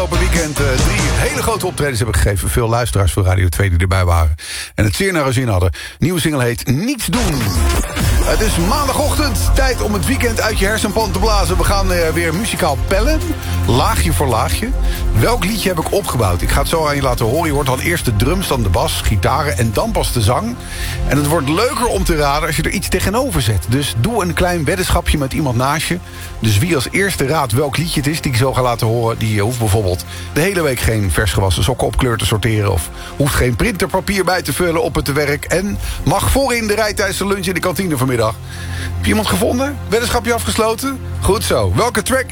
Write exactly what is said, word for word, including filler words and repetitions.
afgelopen weekend uh, drie hele grote optredens hebben gegeven. Veel luisteraars voor Radio twee die erbij waren. En het zeer naar hun zin hadden. Nieuwe single heet Niets Doen. Het is maandagochtend. Tijd om het weekend uit je hersenpan te blazen. We gaan uh, weer muzikaal pellen. Laagje voor laagje. Welk liedje heb ik opgebouwd? Ik ga het zo aan je laten horen. Je hoort dan eerst de drums, dan de bas, gitaren en dan pas de zang. En het wordt leuker om te raden als je er iets tegenover zet. Dus doe een klein weddenschapje met iemand naast je. Dus wie als eerste raadt welk liedje het is die ik zo ga laten horen, die hoeft bijvoorbeeld de hele week geen vers gewassen sokken op kleur te sorteren, of hoeft geen printerpapier bij te vullen op het werk en mag voorin de rij tijdens de lunch in de kantine vanmiddag. Heb je iemand gevonden? Weddenschapje afgesloten? Goed zo. Welke track